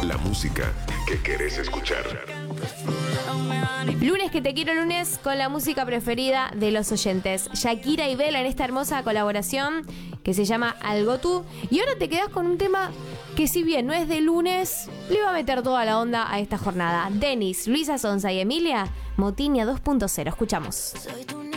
La música que querés escuchar. Lunes que te quiero lunes con la música preferida de los oyentes. Shakira y Bella en esta hermosa colaboración que se llama Algo Tú. Y ahora te quedas con un tema que, si bien no es de lunes, le va a meter toda la onda a esta jornada. Denis, Luisa Sonza y Emilia, Motinia 2.0. Escuchamos.